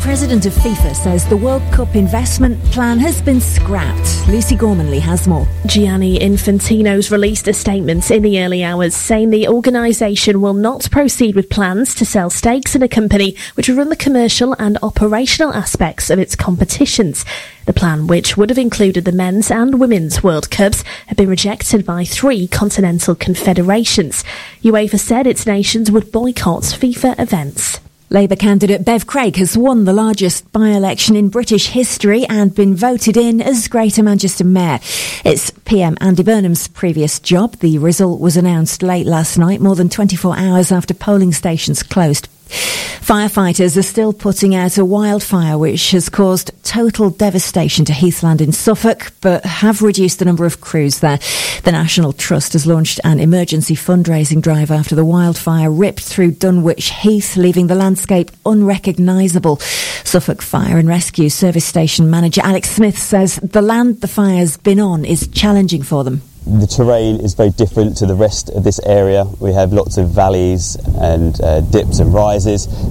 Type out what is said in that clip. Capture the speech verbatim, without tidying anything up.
president of FIFA says the World Cup investment plan has been scrapped. Lucy Gormanley has more. Gianni Infantino's released a statement in the early hours saying the organisation will not proceed with plans to sell stakes in a company which will run the commercial and operational aspects of its competitions. The plan, which would have included the men's and women's World Cups, had been rejected by three continental confederations. UEFA said its nations would boycott FIFA events. Labour candidate Bev Craig has won the largest by-election in British history and been voted in as Greater Manchester Mayor. It's P M Andy Burnham's previous job. The result was announced late last night, more than twenty-four hours after polling stations closed. Firefighters are still putting out a wildfire which has caused total devastation to Heathland in Suffolk, but have reduced the number of crews there. The National Trust has launched an emergency fundraising drive after the wildfire ripped through Dunwich Heath, leaving the landscape unrecognisable. Suffolk Fire and Rescue Service Station Manager Alex Smith says the land the fire's been on is challenging for them. The terrain is very different to the rest of this area. We have lots of valleys and uh, dips and rises.